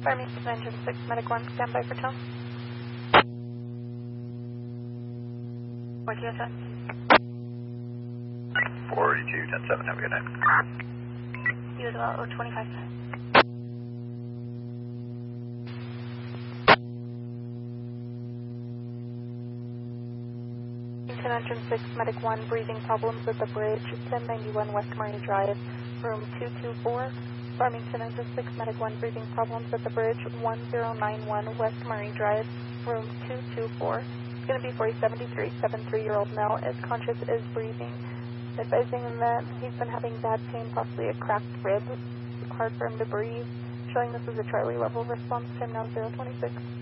Farmington Engine 6, Medic 1, stand by for tone. What's your time? 482, 10-7, have a good night. You as well, 025. Engine 6, Medic 1, breathing problems at the bridge, 1091 West Murray Drive, room 224. Farmington Engine 6, Medic 1, breathing problems at the bridge, 1091 West Murray Drive, room 224. It's going to be for a 73-year-old male. Is conscious, is breathing. Advising that he's been having bad pain, possibly a cracked rib. Hard for him to breathe. Showing this is a Charlie level response time now 026.